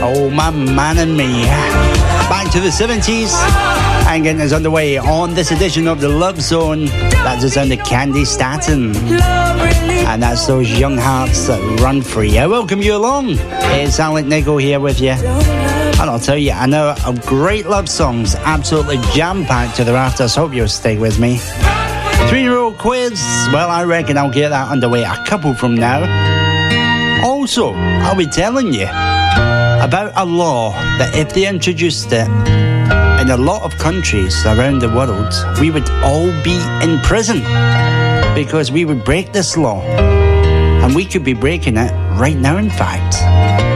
Oh, My Man and Me. Back to the 70s and getting us underway on this edition of the Love Zone. That's the sound of Candy Staton. And that's those young hearts that run free. I welcome you along. It's Alec Nichol here with you. And I'll tell you, I know of great love songs, absolutely jam-packed to the rafters. Hope you'll stay with me. 3-year-old quiz. Well, I reckon I'll get that underway a couple from now. Also, I'll be telling you about a law that if they introduced it in a lot of countries around the world, we would all be in prison because we would break this law. And we could be breaking it right now, in fact.